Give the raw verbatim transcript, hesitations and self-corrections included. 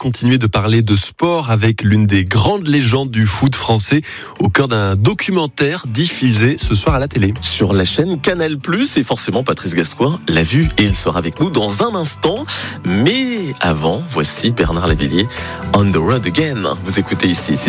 continuer de parler de sport avec l'une des grandes légendes du foot français au cœur d'un documentaire diffusé ce soir à la télé. Sur la chaîne Canal plus, et forcément Patrice Gascoigne l'a vu et il sera avec nous dans un instant. Mais avant, voici Bernard Lavilliers, On the Road Again. Vous écoutez ici